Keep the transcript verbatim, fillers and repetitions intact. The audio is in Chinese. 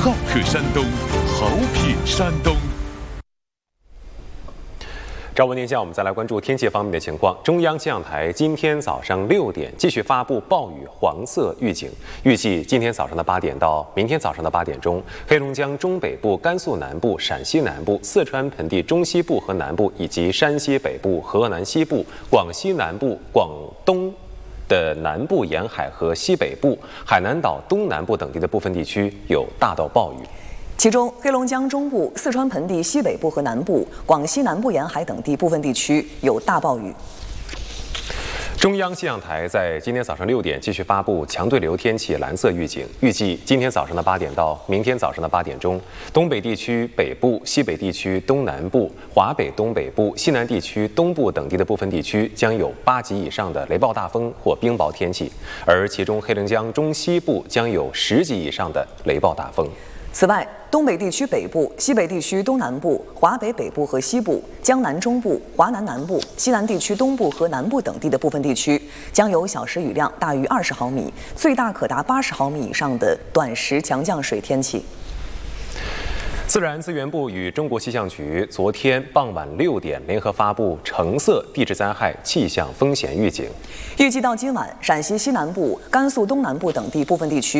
好客山东，好品山东。朝闻天下，我们再来关注天气方面的情况。中央气象台今天早上六点继续发布暴雨黄色预警，预计今天早上的八点到明天早上的八点钟，黑龙江中北部、甘肃南部、陕西南部、四川盆地中西部和南部，以及山西北部、河南西部、广西南部、广东的南部沿海和西北部、海南岛东南部等地的部分地区有大到暴雨。 其中，黑龙江中部、四川盆地西北部和南部、广西南部沿海等地部分地区有大暴雨。 中央气象台在今天早上六点继续发布强对流天气蓝色预警，预计今天早上的八点到明天早上的八点钟，东北地区北部、西北地区东南部、华北东北部、西南地区东部等地的部分地区将有八级以上的雷暴大风或冰雹天气，而其中黑龙江中西部将有十级以上的雷暴大风。 此外，东北地区北部、西北地区东南部、华北北部和西部、江南中部、华南南部、西南地区东部和南部等地的部分地区将有小时雨量大于二十毫米，最大可达八十毫米以上的短时强降水天气。 自然资源部与中国气象局昨天傍晚六点联合发布橙色地质灾害气象风险预警， 预计到今晚，陕西西南部、甘肃东南部等地部分地区